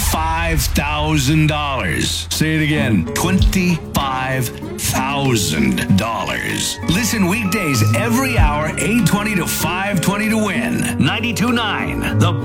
$25,000. Say it again, $25,000. Listen weekdays every hour, 8:20 to 5:20 to win. 92.9, the